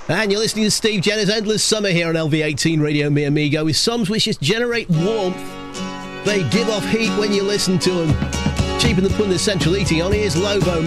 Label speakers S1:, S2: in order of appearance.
S1: And you're listening to Steve Jenner's Endless Summer here on LV18 Radio Mi Amigo, with songs which just generate warmth. They give off heat when you listen to them. Cheaper than putting the central heating on. Here's Lobo.